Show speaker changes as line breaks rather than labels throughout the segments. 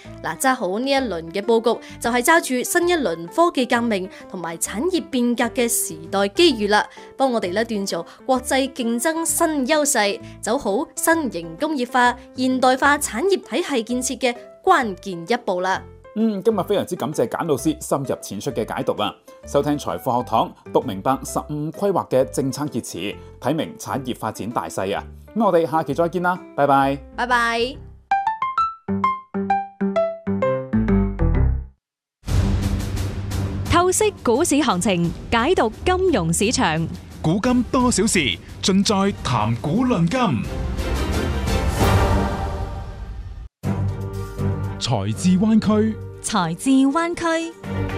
嗱，揸好呢一輪嘅佈局，就係揸住新一輪科技革命同埋產業變革嘅時代機遇啦，幫我哋咧鍛造國際競爭新優勢，走好新型工業化、現代化產業體系建設嘅關鍵一步啦。
今日非常之感謝簡老師深入淺出嘅解讀啊！收聽財富學堂，讀明白15規劃嘅政策熱詞，睇明產業發展大勢啊！咁我哋下期再見啦，拜拜！
拜拜！
透析股市行情，解讀金融市場，
古今多少事，盡在談股論金。財智灣區，
財智灣區。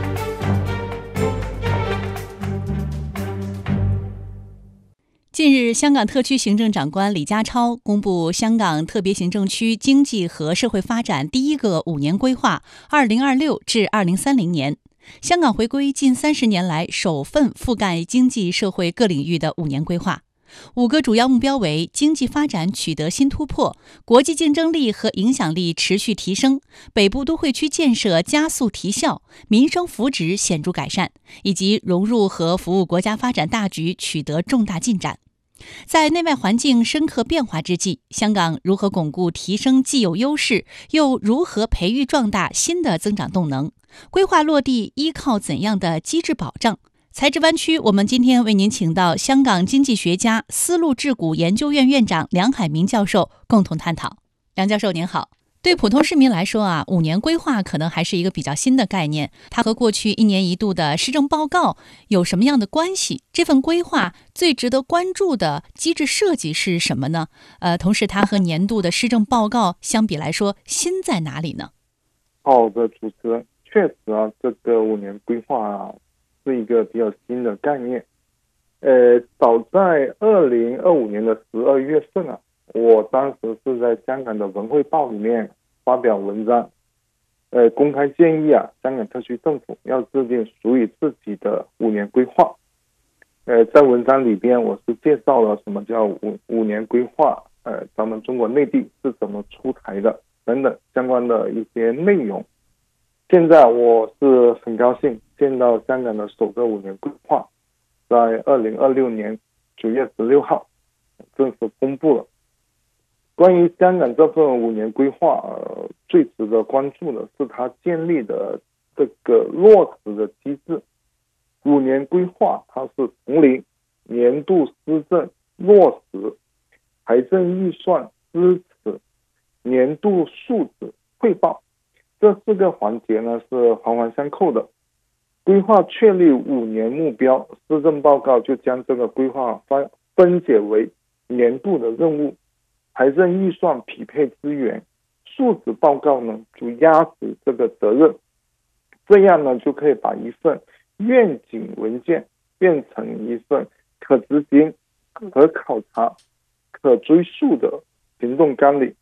近日，香港特區行政長官李家超公布香港特別行政區經濟和社會發展第一個5年規劃 （2026 至2030年）。香港回歸近30年來首份覆蓋經濟社會各領域的5年規劃。5個主要目標為經濟發展取得新突破，國際競爭力和影響力持續提升，北部都會區建設加速提效，民生福祉顯著改善，以及融入和服務國家發展大局取得重大進展。在內外環境深刻變化之際，香港如何鞏固提升既有優勢，又如何培育壯大新的增長動能？規劃落地依靠怎樣的機制保障？財智灣區，我們今天為您請到香港經濟學家、絲路智谷研究院院長梁海明教授共同探討。梁教授您好。對普通市民來說啊，5年規劃可能還是一個比較新的概念，它和過去1年1度的施政報告有什麼樣的關係？這份規劃最值得關注的機制設計是什麼呢？同時它和年度的施政報告相比來說，新在哪裡呢？
好的，主持人，確實啊，這個5年規劃啊，是一個比較新的概念。早在2025年的12月份啊，我當時是在香港的文匯報裡面發表文章，公開建議啊，香港特區政府要制定屬於自己的5年規劃。在文章裡邊，我是介紹了什麼叫五年規劃，咱們中國內地是怎麼出台的等等相關的一些內容。現在我是很高興見到香港的首個5年規劃在2026年9月16號正式公布了。關於香港這份5年規劃，最值得關注的是它建立的這個落實的機制。5年規劃它是從零年度施政落實、財政預算支持、年度數字匯報這4個環節呢是環環相扣的。規劃確立5年目標，施政報告就將這個規劃分解為年度的任務，財政預算匹配資源，數字報告呢就壓實這個責任，這樣呢就可以把一份願景文件變成一份可執行、可考察、可追溯的行動綱領。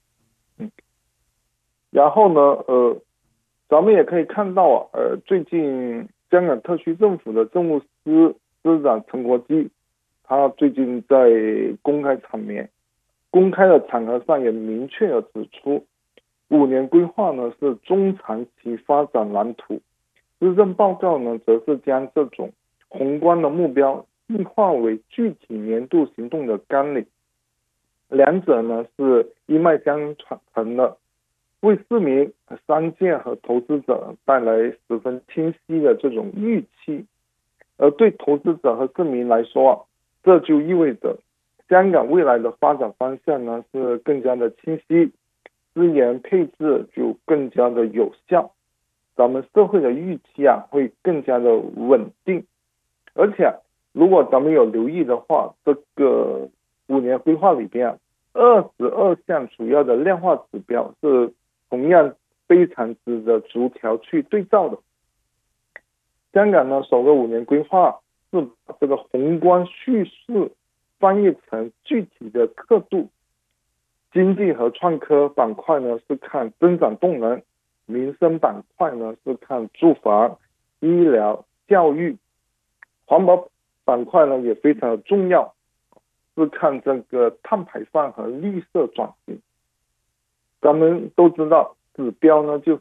然後呢，咱們也可以看到最近香港特區政府的政務司司長陳國基，他最近在公開的場合上也明確地指出，5年規劃呢是中長期發展藍圖，施政報告呢則是將這種宏觀的目標細化為具體年度行動的綱領，兩者呢是一脈相承的，為市民、商界和投資者帶來十分清晰的這種預期，而對投資者和市民來說，這就意味着香港未來的發展方向呢是更加的清晰，資源配置就更加的有效，咱們社會的預期啊會更加的穩定。而且如果咱們有留意的話，這個5年規劃裡邊22項主要的量化指標是同樣非常值得逐條去對照的。香港呢首個5年規劃是把這個宏觀敘事翻譯成具體的刻度，經濟和創科板塊呢是看增長動能，民生板塊呢是看住房、醫療、教育，環保板塊呢也非常的重要，是看這個碳排放和綠色轉型。咱們都知道指標呢就